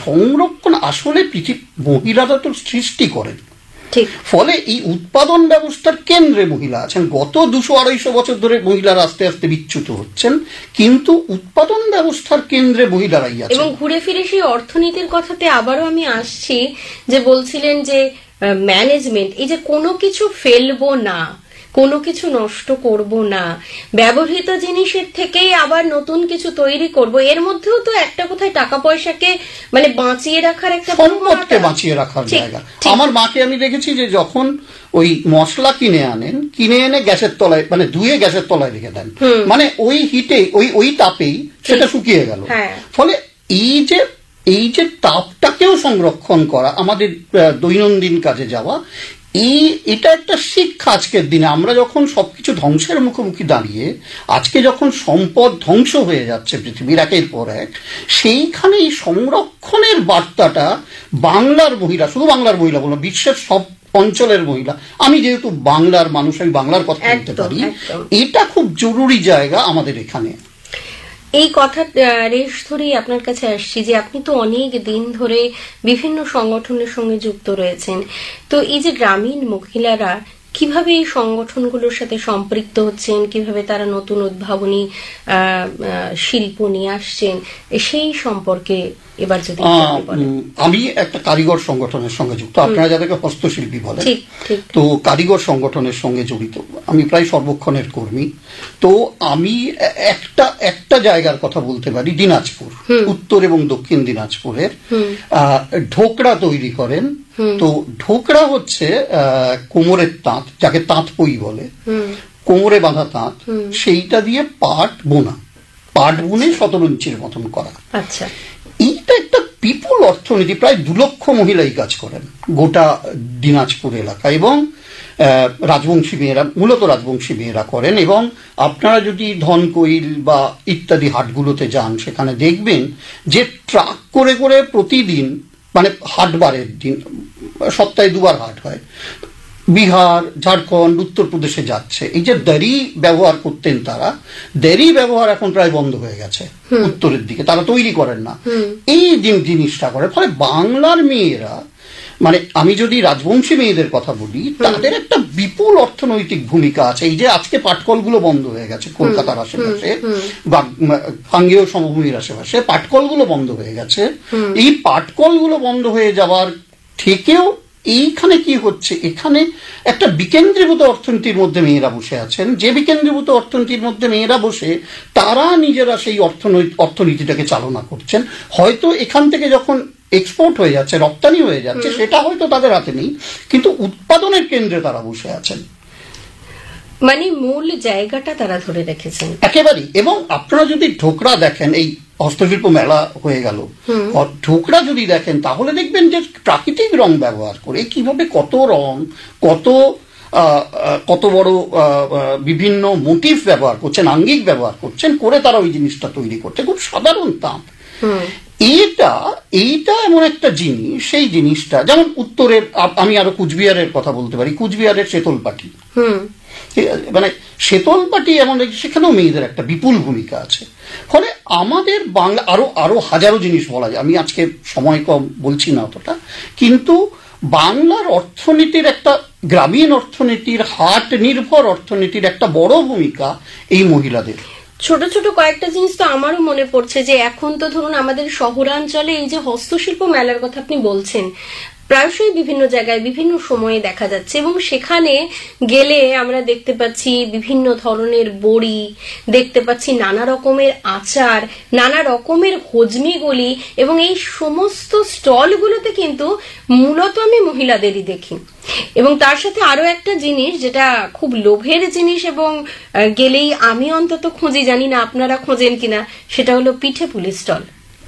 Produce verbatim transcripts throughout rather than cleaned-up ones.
সংরক্ষণ আসলে পৃথিবী মহিলারা তো সৃষ্টি করেন, ফলে এই উৎপাদন ব্যবস্থার কেন্দ্রে মহিলা আছেন। গত দুশো আড়াইশো বছর ধরে মহিলারা আস্তে আস্তে বিচ্যুত হচ্ছেন, কিন্তু উৎপাদন ব্যবস্থার কেন্দ্রে মহিলারাই আছেন। এবং ঘুরে ফিরে সেই অর্থনীতির কথাতে আবারও আমি আসছি, যে বলছিলেন যে ম্যানেজমেন্ট, এই যে কোনো কিছু ফেলবো না, কোনো কিছু নষ্ট করব না, ব্যবহৃত জিনিসের থেকেই আবার নতুন কিছু তৈরি করব, এর মধ্যেও তো একটা কোথায় টাকা পয়সাকে মানে বাঁচিয়ে রাখার একটা সম্পদকে বাঁচিয়ে রাখার জায়গা। আমার মাকে আমি দেখেছি যে যখন ওই মশলা কিনে আনেন, কিনে এনে গ্যাসের তলায় মানে ধুয়ে গ্যাসের তলায় রেখে দেন, মানে ওই হিটে ওই ওই তাপেই সেটা শুকিয়ে গেল। ফলে এই যে এই যে তাপটাকেও সংরক্ষণ করা, আমাদের দৈনন্দিন কাজে যাওয়া, এই এটা একটা শিক্ষা আজকের দিনে। আমরা যখন সবকিছু ধ্বংসের মুখোমুখি দাঁড়িয়ে, আজকে যখন সম্পদ ধ্বংস হয়ে যাচ্ছে পৃথিবীর একের পর এক, সেইখানে এই সংরক্ষণের বার্তাটা বাংলার মহিলা, শুধু বাংলার মহিলা বলবো, বিশ্বের সব অঞ্চলের মহিলা, আমি যেহেতু বাংলার মানুষ, আমি বাংলার কথা বলতে পারি, এটা খুব জরুরি জায়গা আমাদের এখানে। এই কথা রেশ ধরেই আপনার কাছে আসছি যে আপনি তো অনেক দিন ধরে বিভিন্ন সংগঠনের সঙ্গে যুক্ত রয়েছেন, তো এই যে গ্রামীণ মহিলারা কিভাবে এই সংগঠনগুলোর সাথে সম্পৃক্ত হচ্ছেন, কিভাবে তারা নতুন উদ্ভাবনী শিল্প নিয়ে আসছেন, সেই সম্পর্কে এবার যদি আমি একটা কারিগর সংগঠনের সঙ্গে যুক্ত, আপনারা যাদেরকে হস্তশিল্পী বলেন, তো কারিগর সংগঠনের সঙ্গে জড়িত। আমি প্রায় সর্বক্ষণের কর্মী। তো আমি একটা একটা জায়গার কথা বলতে পারি, দিনাজপুর, উত্তর এবং দক্ষিণ দিনাজপুরের ঢোকরা তৈরি করেন। তো ঢোকরা হচ্ছে কোমরের তাঁত, যাকে তাঁতপই বলে, কোমরে বাঁধা তাঁত, সেইটা দিয়ে পাট বোনা, পাট বুনে সতেরো ইঞ্চির মতন করা। আচ্ছা, এইটা একটা বিপুল অর্থনীতি, প্রায় দু লক্ষ মহিলাই কাজ করেন গোটা দিনাজপুর এলাকা, এবং রাজবংশী মেয়েরা, মূলত রাজবংশী মেয়েরা করেন। এবং আপনারা যদি ধনকৈল বা ইত্যাদি হাটগুলোতে যান, সেখানে দেখবেন যে ট্রাক করে করে প্রতিদিন, মানে হাটবারের দিন, সপ্তাহে দুবার হাট হয়, বিহার, ঝাড়খণ্ড, উত্তরপ্রদেশে যাচ্ছে। এই যে দড়ি ব্যবহার করতেন তারা, দড়ি ব্যবহার এখন প্রায় বন্ধ হয়ে গেছে উত্তরের দিকে, তারা তৈরি করেন না, এই জিনিসটা করে। ফলে বাংলার মেয়েরা, মানে আমি যদি রাজবংশী মেয়েদের কথা বলি, তাদের একটা বিপুল অর্থনৈতিক ভূমিকা আছে। এই যে আজকে পাটকলগুলো বন্ধ হয়ে গেছে কলকাতার আশেপাশে বা গাঙ্গেয় সমভূমির আশেপাশে, পাটকলগুলো বন্ধ হয়ে গেছে। এই পাটকলগুলো বন্ধ হয়ে যাওয়ার থেকেও এইখানে কি হচ্ছে, এখানে একটা বিকেন্দ্রীভূত অর্থনীতির মধ্যে মেয়েরা বসে আছেন, যে বিকেন্দ্রীভূত অর্থনীতির মধ্যে মেয়েরা বসে তারা নিজেরা সেই অর্থনৈতিক অর্থনীতিটাকে চালনা করছেন। হয়তো এখান থেকে যখন এক্সপোর্ট হয়ে যাচ্ছে, রপ্তানি হয়ে যাচ্ছে, সেটা হয়তো তাদের হাতে নেই, কিন্তু উৎপাদনের কেন্দ্রে তারা বসে আছেন, মানে মূল জায়গাটা তারা ধরে রেখেছেন একেবারেই। এবং আপনারা যদি ঢোকরা দেখেন, এই হস্তশিল্প মেলা হয়ে গেল, ঢোকরা যদি দেখেন, তাহলে দেখবেন যে প্রাকৃতিক রং ব্যবহার করে কিভাবে কত রং, কত কত বড় বিভিন্ন মোটিভ ব্যবহার করছেন, আঙ্গিক ব্যবহার করছেন, করে তারা ওই জিনিসটা তৈরি করছে। খুব সাধারণ তাঁত। এইটা এইটা এমন একটা জিনিস, সেই জিনিসটা যেমন উত্তরের, আমি আরো কুচবিহারের কথা বলতে পারি, কুচবিহারের শীতলপাটি, মানে শীতলপাটি এমন, সেখানেও মেয়েদের একটা বিপুল ভূমিকা আছে। ফলে আমাদের বাংলা আরো আরো হাজারো জিনিস বলা যায়, আমি আজকে সময় কম বলছি না অতটা, কিন্তু বাংলার অর্থনীতির একটা, গ্রামীণ অর্থনীতির, হাট নির্ভর অর্থনীতির একটা বড় ভূমিকা এই মহিলাদের। ছোট ছোট কয়েকটা জিনিস তো আমারও মনে পড়ছে, যে এখন তো ধরুন আমাদের শহরাঞ্চলে এই যে হস্তশিল্প মেলার কথা আপনি বলছেন, প্রায়শই বিভিন্ন জায়গায় বিভিন্ন সময়ে দেখা যাচ্ছে, এবং সেখানে গেলে আমরা দেখতে পাচ্ছি বিভিন্ন ধরনের বড়ি, দেখতে পাচ্ছি নানা রকমের আচার, নানা রকমের হজমিগুলি, এবং এই সমস্ত স্টলগুলোতে কিন্তু মূলত আমি মহিলাদেরই দেখি। এবং তার সাথে আরো একটা জিনিস যেটা খুব লোভের জিনিস, এবং গেলেই আমি অন্তত খুঁজি, জানি না আপনারা খোঁজেন কিনা, সেটা হলো পিঠে পুলি স্টল।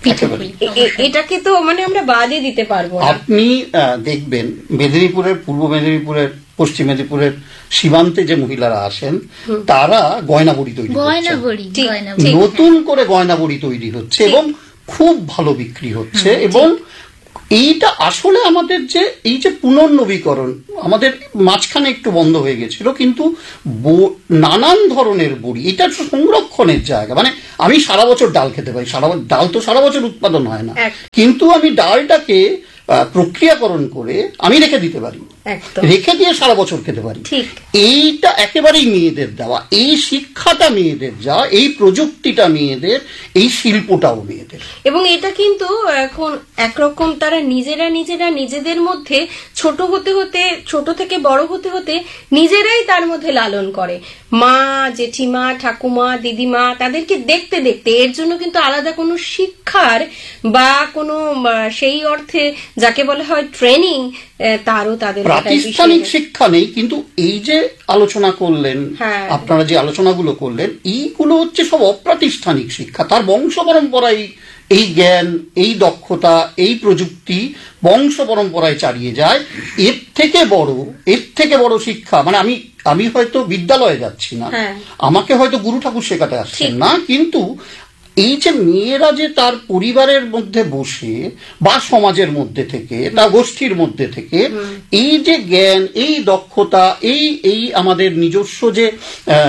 এটাকে তো মানে আমরা বাদই দিতে পারবো না। আপনি দেখবেন মেদিনীপুরের, পূর্ব মেদিনীপুরের, পশ্চিম মেদিনীপুরের সীমান্তে যে মহিলারা আসেন, তারা গয়না বড়ি তৈরি করছে, নতুন করে গয়না বড়ি তৈরি হচ্ছে, এবং খুব ভালো বিক্রি হচ্ছে। এবং এইটা আসলে আমাদের যে এই যে পুনর্নবীকরণ, আমাদের মাঝখানে একটু বন্ধ হয়ে গেছিল, কিন্তু নানান ধরনের বড়ি, এটা সংরক্ষণের জায়গা। মানে আমি সারা বছর ডাল খেতে পারি, সারা ব- ডাল তো সারা বছর উৎপাদন হয় না, এক- কিন্তু আমি ডালটাকে আহ, প্রক্রিয়াকরণ করে আমি রেখে দিতে পারি, একদম রেখে দিয়ে সারা বছর খেতে পারি। ঠিক। এইটা একেবারেই মেয়েদের দেওয়া, এই শিক্ষাটা মেয়েদের যাওয়া, এই প্রযুক্তিটা মেয়েদের, এই শিল্পটাও মেয়েদের। এবং এটা কিন্তু এখন একরকম তারা নিজেরা নিজেরা নিজেদের মধ্যে ছোট হতে হতে, ছোট থেকে বড় হতে হতে নিজেরাই তার মধ্যে লালন করে। মা, জেঠিমা, ঠাকুমা, দিদিমা তাদেরকে দেখতে দেখতে, এর জন্য কিন্তু আলাদা কোনো শিক্ষার বা কোনো আহ, সেই অর্থে যাকে বলা হয় ট্রেনিং, তারও তাদের মাথায় প্রাতিষ্ঠানিক বিষয়- শিক্ষা নেই, কিন্তু এই যে আলোচনা করলেন, হ্যাঁ। আপনারা যে আলোচনাগুলো করলেন, এইগুলো হচ্ছে সব অপ্রাতিষ্ঠানিক শিক্ষা। তার বংশ পরম্পরায় এই জ্ঞান, এই দক্ষতা, এই প্রযুক্তি বংশ পরম্পরায় চালিয়ে যায়। এর থেকে বড়, এর থেকে বড় শিক্ষা মানে আমি আমি হয়তো বিদ্যালয়ে যাচ্ছি না, হ্যাঁ। আমাকে হয়তো গুরু ঠাকুর শেখাতে আসছেন ঠিক। না, কিন্তু এই যে মেয়েরা যে তার পরিবারের মধ্যে বসে বা সমাজের মধ্যে থেকে, তার গোষ্ঠীর মধ্যে থেকে এই যে জ্ঞান, এই দক্ষতা, এই এই আমাদের নিজস্ব যে আহ,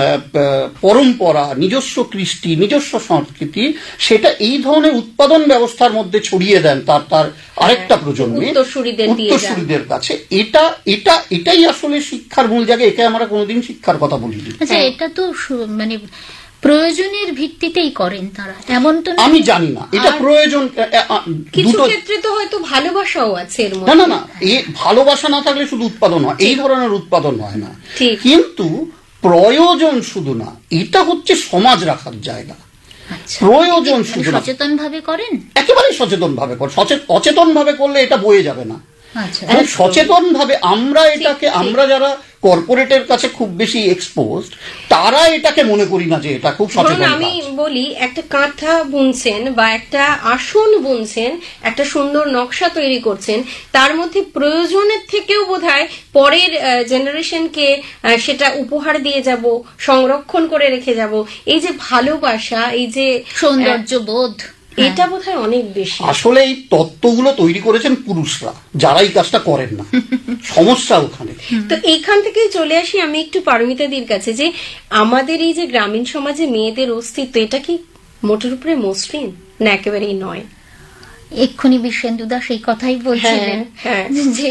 আহ, পরম্পরা, নিজস্ব কৃষ্টি, নিজস্ব সংস্কৃতি, সেটা এই ধরনের উৎপাদন ব্যবস্থার মধ্যে ছড়িয়ে দেন তার তার আরেকটা প্রজন্মে, উত্তরসূরিদের দিয়ে যান। উত্তরসূরিদের কাছে। এটা এটা এটাই আসলে শিক্ষার মূল জায়গা। একে আমরা কোনোদিন শিক্ষার কথা বলিনি। আচ্ছা, এটা তো সু- মানে প্রয়োজনের ভিত্তিতেই করেন তারা, এমন তো না? আমি জানি না এটা আর প্রয়োজন আ, আ, কিছু দুটো ক্ষেত্রে তো হয়তো ভালোবাসাও আছে এর না মধ্যে। না না এ ভালোবাসা না থাকলে শুধু উৎপাদন হয়, এই ধরনের উৎপাদন হয় না। ঠিক। কিন্তু প্রয়োজন শুধু না, এটা হচ্ছে সমাজ রাখার জায়গা। আচ্ছা, প্রয়োজন মানে শুধু না, সচেতন ভাবে করেন। একেবারেই সচেতন ভাবে কর, অচেতন ভাবে করলে এটা বয়ে যাবে না। আচ্ছা, খুব সচেতন ভাবে আমরা এটাকে, ঠিক। আমরা যারা কর্পোরেটের কাছে খুব বেশি এক্সপোজড, তারা এটাকে মনে করি না যে এটা খুব ধরুন সচেতন আমি কাজ। বলি, একটা কাঁথা বুনছেন বা একটা আসন বুনছেন, একটা সুন্দর নকশা তৈরি করছেন, তার মধ্যে প্রয়োজনের থেকেও বোধহয় পরের জেনারেশনকে সেটা উপহার দিয়ে যাব, সংরক্ষণ করে রেখে যাব, এই যে ভালোবাসা, এই যে সৌন্দর্য বোধ, আহ, এটা বোধহয় অনেক বেশি। আসলে এই তত্ত্বগুলো তৈরি করেছেন পুরুষরা, যারা এই কাজটা করেন না। সমস্যা ওখানে। তো এইখান থেকেই চলে আসি আমি একটু পারমিতাদির কাছে, যে আমাদের এই যে গ্রামীণ সমাজে মেয়েদের অস্তিত্ব, এটা কি মোটের উপরে মসৃণ না একেবারেই নয়? এক্ষুনি বিশ্বেন্দুদা সেই কথাই বলছিলেন, হ্যাঁ, যে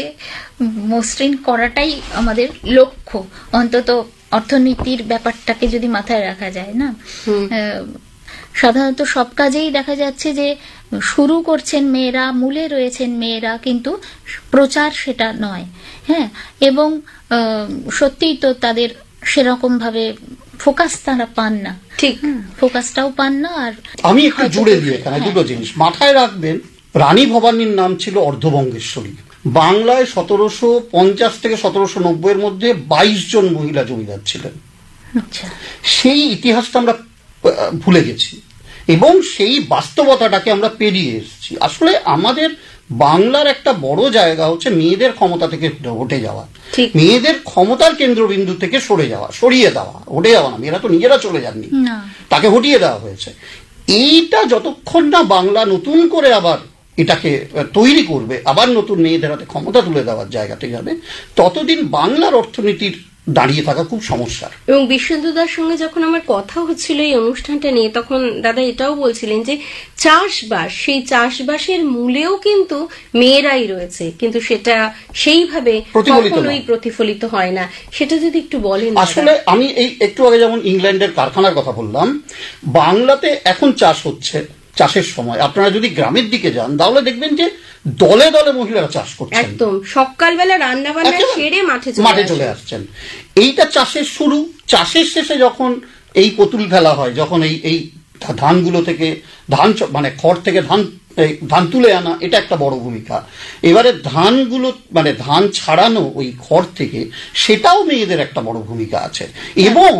মসৃণ করাটাই আমাদের লক্ষ্য, অন্তত অর্থনীতির ব্যাপারটাকে যদি মাথায় রাখা যায় না। হুম। আহ, সাধারণত সব কাজেই দেখা যাচ্ছে যে শুরু করছেন মেয়েরা, মূলে রয়েছেন মেয়েরা, কিন্তু প্রচার সেটা নয়। হ্যাঁ, এবং আহ, সত্যিই তো তাদের সেরকম ভাবে ফোকাস তারা পান না, ঠিক। ফোকাসটাও পান না। আর আমি একটু হয়তো জুড়ে তো- দিই এখানে হ্যাঁ। দুটো জিনিস মাথায় রাখবেন। রানী ভবানীর নাম ছিল অর্ধবঙ্গেশ্বরী। বাংলায় সতেরোশো পঞ্চাশ থেকে সতেরোশো নব্বই এর মধ্যে বাইশ জন মহিলা জমিদার ছিলেন। আচ্ছা, সেই ইতিহাসটা আমরা আহ, ভুলে গেছি এবং সেই বাস্তবতাটাকে আমরা পেরিয়ে এসেছি। আসলে আমাদের বাংলার একটা বড় জায়গা হচ্ছে মেয়েদের ক্ষমতা থেকে হটে যাওয়া, ঠিক। মেয়েদের ক্ষমতার কেন্দ্রবিন্দু থেকে সরে যাওয়া, সরিয়ে দেওয়া, হটে যাওয়া না, মেয়েরা তো নিজেরা চলে যাননি, না, তাকে হটিয়ে দেওয়া হয়েছে। এইটা যতক্ষণ না বাংলা নতুন করে আবার এটাকে তৈরি করবে, আবার নতুন মেয়েদের হাতে ক্ষমতা তুলে দেওয়ার জায়গাতে যাবে, ততদিন বাংলার অর্থনীতির দাঁড়িয়ে থাকা খুব সমস্যার। এবং বিশ্বেন্দুদার সঙ্গে যখন আমার কথা হচ্ছিল এই অনুষ্ঠানটা নিয়ে, তখন দাদা এটাও বলছিলেন যে চাষবাস, সেই চাষবাসের মূলেও কিন্তু মেয়েরাই রয়েছে, কিন্তু সেটা সেইভাবে প্রতিফলিত কখনোই নয়। প্রতিফলিত হয় না। সেটা যদি একটু বলেন দাদা। আসলে আমি এই একটু আগে যেমন ইংল্যান্ডের কারখানার কথা বললাম, বাংলাতে এখন চাষ হচ্ছে, চাষের সময় আপনারা যদি গ্রামের দিকে যান তাহলে দেখবেন যে দলে দলে মহিলারা চাষ করছেন, একদম সকালবেলা রান্না বান্না একেবারে সেরে মাঠে মাঠে চলে চলে আসে। আসছেন। এইটা চাষের শুরু। চাষের শেষে যখন এই পতুল ফেলা হয়, যখন এই এই ধানগুলো থেকে ধান চ- মানে খড় থেকে ধান এই ধান তুলে আনা, এটা একটা বড় ভূমিকা। এবারে ধানগুলো মানে ধান ছাড়ানো ওই খড় থেকে, সেটাও মেয়েদের একটা বড় ভূমিকা আছে। এবং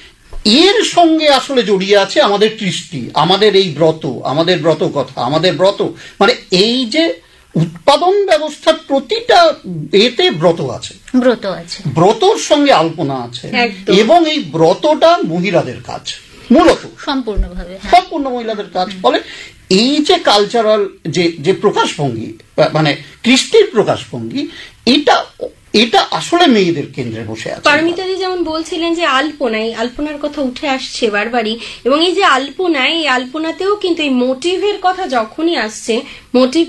এর সঙ্গে আসলে জড়িয়ে আছে আমাদের কৃষ্টি, আমাদের এই ব্রত, আমাদের ব্রত কথা, আমাদের ব্রত মানে এই যে উৎপাদন ব্যবস্থার প্রতিটা এতে ব্রত আছে, ব্রত আছে, ব্রতর সঙ্গে আলপনা আছে, একদম। এবং এই ব্রতটা মহিলাদের কাজ, মূলত সম্পূর্ণভাবে। হ্যাঁ, সম্পূর্ণ মহিলাদের কাজ। ফলে এই যে কালচারাল যে যে প্রকাশভঙ্গি, মানে কৃষ্টির প্রকাশভঙ্গি, এটা এটা আসলে মেয়েদের কেন্দ্রে বসে আছে। পারমিতাদি যেমন বলছিলেন যে আলপনা, এই আলপনার কথা উঠে আসছে বারবারই, এবং এই যে আলপনা, এই আলপনাতেও কিন্তু এই মোটিভের কথা যখনই আসছে, মোটিভ